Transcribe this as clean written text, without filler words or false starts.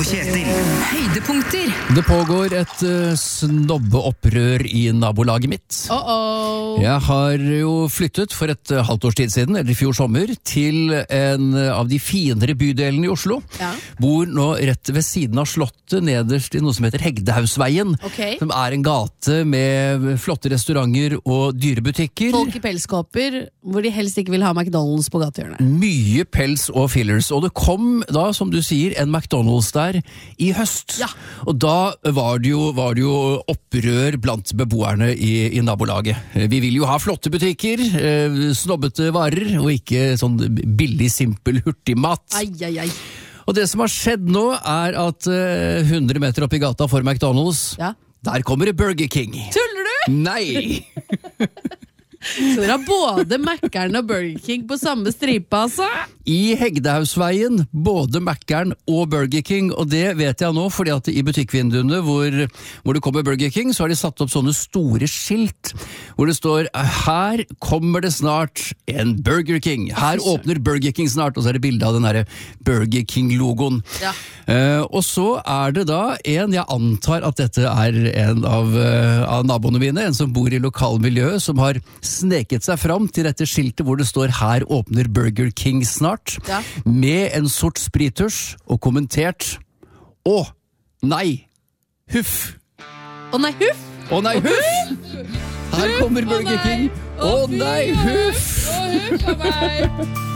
Kjetil. Høydepunkter. Det pågår et snobbeopprør i nabolaget mitt. Jeg har jo flyttet for et halvt års tid siden, eller i fjor sommer, til en av de finere bydelene i Oslo. Ja. Bor nå rett ved siden av slottet, nederst i noe som heter Hegdehausveien. Ok. Som er en gate med flotte restauranter og dyrebutikker. Folk i pelskåper, hvor de helst ikke vil ha McDonald's på gatehjørnet. Mye pels og fillers, og det kom da, som du sier, en McDonald's der i høst. Ja. Og da var det jo opprør blant beboerne i nabolaget. Vi vil jo ha flotte butikker, snobbete varer, og ikke sånn billig, simpel hurtigmat. Ai, ai, ai. Og det som har skjedd nå er at 100 meter opp i gata for McDonald's, Ja. der kommer Burger King. Tuller du? Nei! Så dere har både Mac-eren og Burger King på samme stripe, altså? I Hegdehausveien, både Mac-eren og Burger King, og det vet jeg nå, fordi at i butikkvinduene hvor det kommer Burger King, så har de satt opp sånne store skilt, hvor det står, her kommer det snart en Burger King, her åpner Burger King snart, og så er det bildet av den der Burger King-logoen. Ja. Og så er det da jeg antar at dette er en av naboene mine, en som bor i lokalmiljøet, som har sneket seg fram til dette skiltet hvor det står her åpner Burger King snart, Ja. med en sort sprittusj og kommentert å nei, huff, Å nei, huff! å nei, huff, her kommer Burger King, å nei, huff. Å huff av meg!